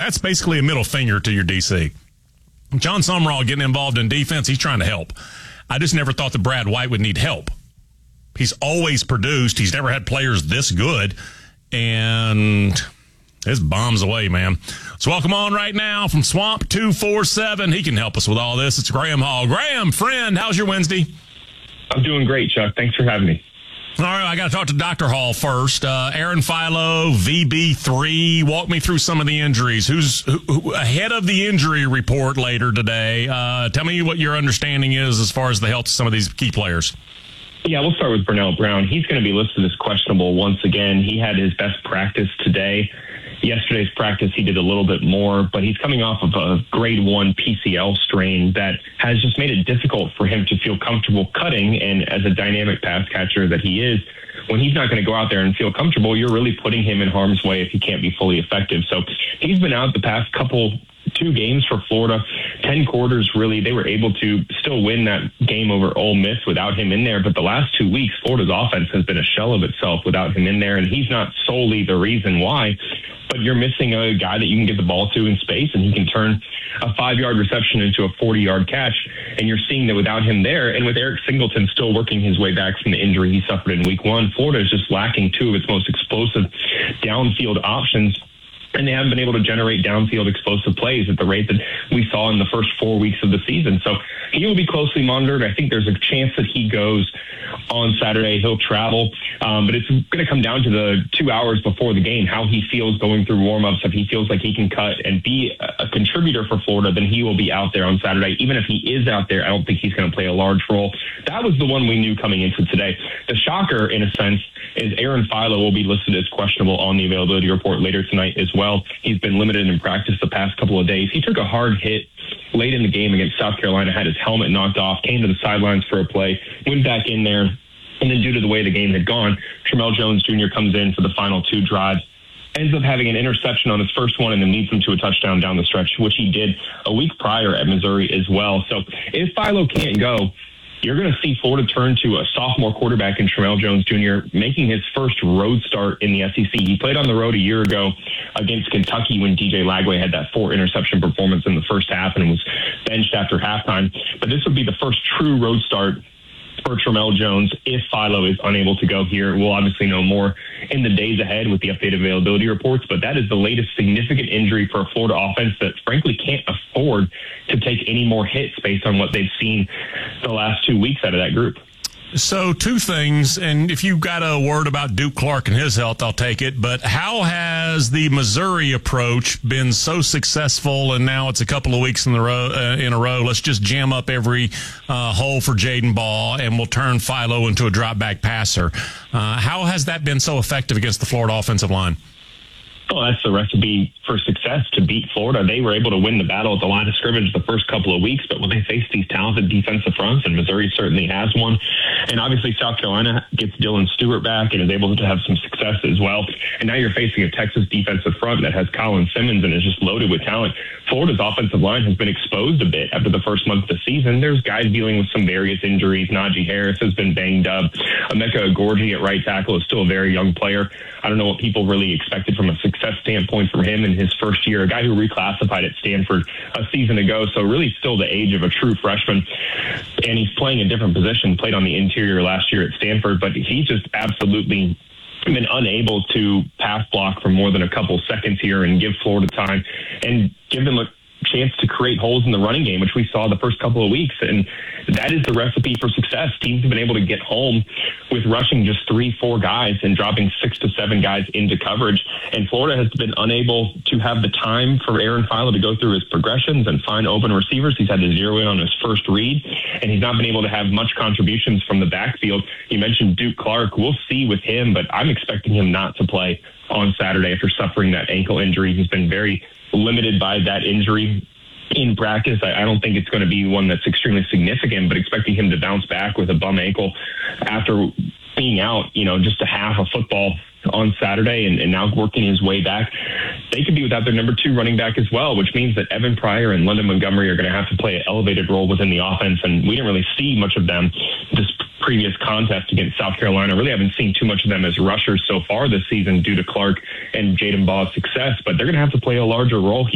that's basically a middle finger to your DC. John Summerall getting involved in defense, he's trying to help. I just never thought that Brad White would need help. He's always produced. He's never had players this good. And this bombs away, man. So welcome on right now from Swamp 247. He can help us with all this. It's Graham Hall. Graham, friend, how's your Wednesday? I'm doing great, Chuck. Thanks for having me. All right, I got to talk to Dr. Hall first. Aaron Philo, VB3. Walk me through some of the injuries. Who's ahead of the injury report later today? Tell me what your understanding is as far as the health of some of these key players. Yeah, we'll start with Burnell Brown. He's going to be listed as questionable once again. He had his best practice today. Yesterday's practice, he did a little bit more, but he's coming off of a grade 1 PCL strain that has just made it difficult for him to feel comfortable cutting. And as a dynamic pass catcher that he is, when he's not going to go out there and feel comfortable, you're really putting him in harm's way if he can't be fully effective. So he's been out the past two games for Florida, 10 quarters, really. They were able to still win that game over Ole Miss without him in there. But the last 2 weeks, Florida's offense has been a shell of itself without him in there. And he's not solely the reason why, but you're missing a guy that you can get the ball to in space, and he can turn a 5-yard reception into a 40-yard catch. And you're seeing that without him there, and with Eric Singleton still working his way back from the injury he suffered in week 1, Florida is just lacking 2 of its most explosive downfield options. And they haven't been able to generate downfield explosive plays at the rate that we saw in the first 4 weeks of the season. So he will be closely monitored. I think there's a chance that he goes on Saturday. He'll travel, but it's going to come down to the 2 hours before the game, how he feels going through warmups. If he feels like he can cut and be a contributor for Florida, then he will be out there on Saturday. Even if he is out there, I don't think he's going to play a large role. That was the one we knew coming into today. The shocker, in a sense, is Aaron Philo will be listed as questionable on the availability report later tonight as well. He's been limited in practice the past couple of days. He took a hard hit late in the game against South Carolina, had his helmet knocked off, came to the sidelines for a play, went back in there, and then due to the way the game had gone, Tramell Jones Jr. comes in for the final 2 drives, ends up having an interception on his first one, and then leads him to a touchdown down the stretch, which he did a week prior at Missouri as well. So if Philo can't go, you're going to see Florida turn to a sophomore quarterback in Tramell Jones Jr., making his first road start in the SEC. He played on the road a year ago against Kentucky when DJ Lagway had that 4-interception performance in the first half and was benched after halftime. But this would be the first true road start for Tramell Jones if Philo is unable to go here. We'll obviously know more in the days ahead with the updated availability reports, but that is the latest significant injury for a Florida offense that frankly can't afford to take any more hits based on what they've seen the last 2 weeks out of that group. So 2 things, and if you've got a word about Duke Clark and his health, I'll take it. But how has the Missouri approach been so successful, and now it's a couple of weeks in a row? Let's just jam up every hole for Jaden Ball, and we'll turn Philo into a drop-back passer. How has that been so effective against the Florida offensive line? Well, that's the recipe for success to beat Florida. They were able to win the battle at the line of scrimmage the first couple of weeks, but when they face these talented defensive fronts, and Missouri certainly has one, and obviously South Carolina gets Dylan Stewart back and is able to have some success as well, and now you're facing a Texas defensive front that has Colin Simmons and is just loaded with talent. Florida's offensive line has been exposed a bit after the first month of the season. There's guys dealing with some various injuries. Najee Harris has been banged up. Emeka Agorji at right tackle is still a very young player. I don't know what people really expected from a success standpoint from him in his first year, a guy who reclassified at Stanford a season ago, so really still the age of a true freshman. And he's playing a different position, played on the interior last year at Stanford, but he's just absolutely been unable to pass block for more than a couple seconds here and give Florida time and give them a chance to create holes in the running game, which we saw the first couple of weeks. And that is the recipe for success. Teams have been able to get home with rushing just 3-4 guys and dropping 6 to 7 guys into coverage. And Florida has been unable to have the time for Aaron Philo to go through his progressions and find open receivers. He's had to zero in on his first read, and he's not been able to have much contributions from the backfield. You mentioned Duke Clark. We'll see with him, but I'm expecting him not to play on Saturday after suffering that ankle injury. He's been very limited by that injury in practice. I don't think it's going to be one that's extremely significant, but expecting him to bounce back with a bum ankle after being out, just a half of football on Saturday and now working his way back. They could be without their number 2 running back as well, which means that Evan Pryor and London Montgomery are going to have to play an elevated role within the offense, and we didn't really see much of them this previous contest against South Carolina. Really haven't seen too much of them as rushers so far this season due to Clark and Jaden Ball's success, but they're going to have to play a larger role